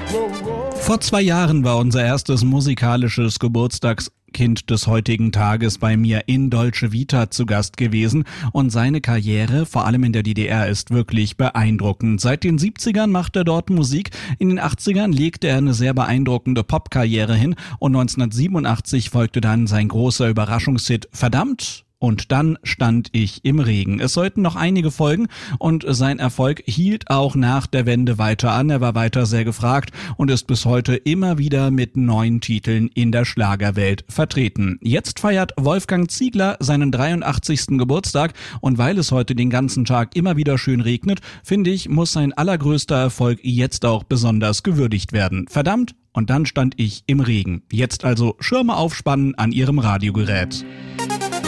Vor 2 Jahren war unser erstes musikalisches Geburtstagskind des heutigen Tages bei mir in Dolce Vita zu Gast gewesen und seine Karriere, vor allem in der DDR, ist wirklich beeindruckend. Seit den 70ern macht er dort Musik, in den 80ern legte er eine sehr beeindruckende Popkarriere hin und 1987 folgte dann sein großer Überraschungshit Verdammt! Und dann stand ich im Regen. Es sollten noch einige folgen und sein Erfolg hielt auch nach der Wende weiter an. Er war weiter sehr gefragt und ist bis heute immer wieder mit neuen Titeln in der Schlagerwelt vertreten. Jetzt feiert Wolfgang Ziegler seinen 83. Geburtstag und weil es heute den ganzen Tag immer wieder schön regnet, finde ich, muss sein allergrößter Erfolg jetzt auch besonders gewürdigt werden. Verdammt! Und dann stand ich im Regen. Jetzt also Schirme aufspannen an Ihrem Radiogerät.